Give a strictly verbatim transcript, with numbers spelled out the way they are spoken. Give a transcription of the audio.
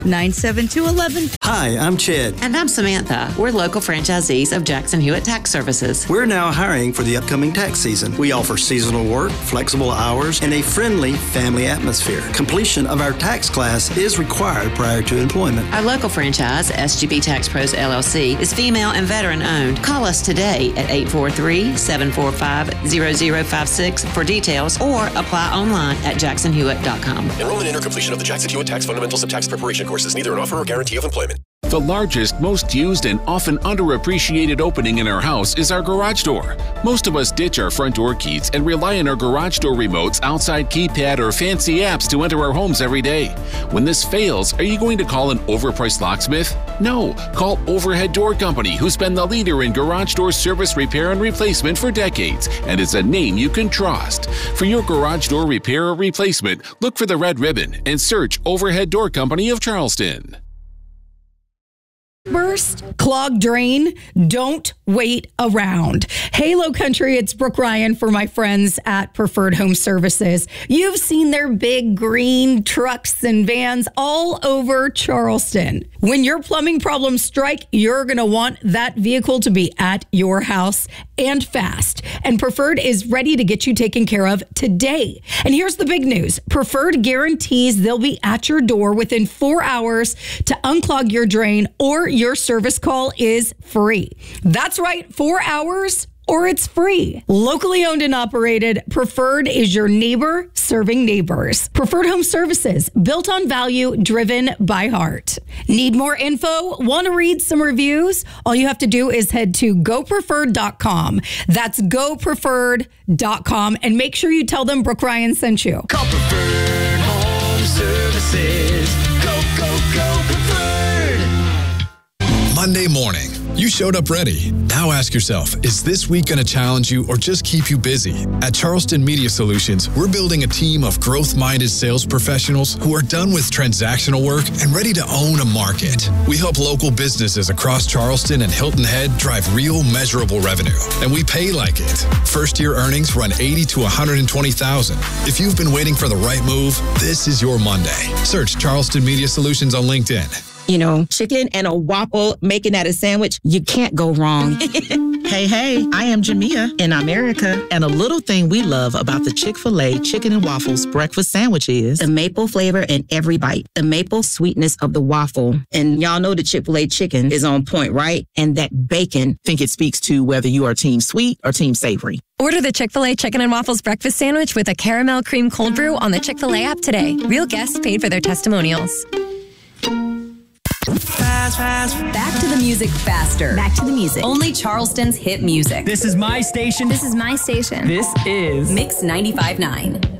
nine seven two, one one. Hi, I'm Chad. And I'm Samantha. We're local franchisees of Jackson Hewitt Tax Services. We're now hiring for the upcoming tax season. We offer seasonal work, flexible hours, and a friendly family atmosphere. Completion of our tax class is required prior to employment. Our local franchise, S G B Tax Pros L L C, is female and veteran owned. Call us today at eight four three, seven four five, zero zero five six for details or apply online at jackson hewitt dot com. Enrollment in or completion of the Jackson Hewitt Tax Fundamentals of Tax Preparation course is neither an offer or guarantee of employment. The largest, most used, and often underappreciated opening in our house is our garage door. Most of us ditch our front door keys and rely on our garage door remotes, outside keypad, or fancy apps to enter our homes every day. When this fails, are you going to call an overpriced locksmith? No, call Overhead Door Company, who's been the leader in garage door service, repair, and replacement for decades, and is a name you can trust. For your garage door repair or replacement, look for the red ribbon and search Overhead Door Company of Charleston. Burst, clog drain, don't wait around. Hey, Low Country, it's Brooke Ryan for my friends at Preferred Home Services. You've seen their big green trucks and vans all over Charleston. When your plumbing problems strike, you're going to want that vehicle to be at your house and fast. And Preferred is ready to get you taken care of today. And here's the big news. Preferred guarantees they'll be at your door within four hours to unclog your drain, or your service call is free. That's right, four hours or it's free. Locally owned and operated, Preferred is your neighbor serving neighbors. Preferred Home Services, built on value, driven by heart. Need more info? Want to read some reviews? All you have to do is head to go preferred dot com. That's go preferred dot com, and make sure you tell them Brooke Ryan sent you. Call Preferred Home Services. Go, go, go, Preferred. Monday morning, you showed up ready. Now ask yourself, is this week going to challenge you or just keep you busy? At Charleston Media Solutions, we're building a team of growth-minded sales professionals who are done with transactional work and ready to own a market. We help local businesses across Charleston and Hilton Head drive real, measurable revenue, and we pay like it. First-year earnings run eighty to one hundred twenty thousand dollars. If you've been waiting for the right move, this is your Monday. Search Charleston Media Solutions on LinkedIn. You know, chicken and a waffle, making that a sandwich, you can't go wrong. Hey, hey, I am Jamia in America. And a little thing we love about the Chick-fil-A Chicken and Waffles breakfast sandwich is the maple flavor in every bite, the maple sweetness of the waffle. And y'all know the Chick-fil-A chicken is on point, right? And that bacon. I think it speaks to whether you are team sweet or team savory. Order the Chick-fil-A Chicken and Waffles breakfast sandwich with a caramel cream cold brew on the Chick-fil-A app today. Real guests paid for their testimonials. Fast, fast. Back to the music faster. Back to the music. Only Charleston's hit music. This is my station. This is my station. This is Mix ninety-five point nine.